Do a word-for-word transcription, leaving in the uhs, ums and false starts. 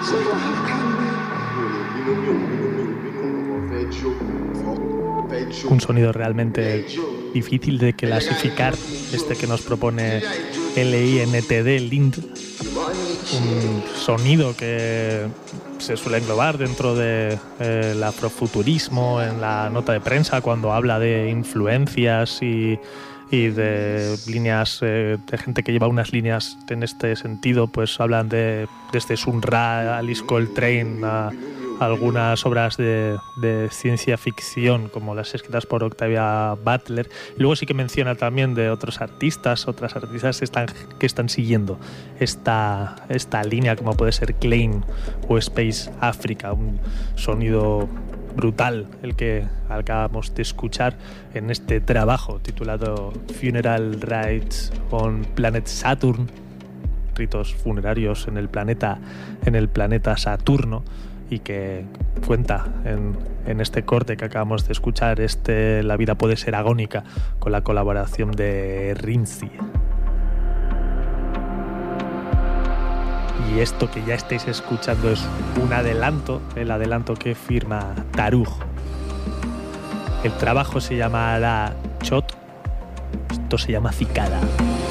Un sonido realmente difícil de clasificar, este que nos propone L I N T D, Lind, un sonido que se suele englobar dentro del de, afrofuturismo en la nota de prensa cuando habla de influencias y, y de líneas, eh, de gente que lleva unas líneas en este sentido, pues hablan de desde Sun Ra, Alice Coltrane, a algunas obras de, de ciencia ficción como las escritas por Octavia Butler. Y luego sí que menciona también de otros artistas, otras artistas que están, que están siguiendo esta, esta línea, como puede ser Klein o Space Africa, un sonido brutal el que acabamos de escuchar en este trabajo titulado Funeral Rites on Planet Saturn, ritos funerarios en el planeta, en el planeta Saturno, y que cuenta en, en este corte que acabamos de escuchar, este La vida puede ser agónica, con la colaboración de Rinzi. Y esto que ya estáis escuchando es un adelanto, el adelanto que firma Taruj. El trabajo se llamará Chot, esto se llama Cicada.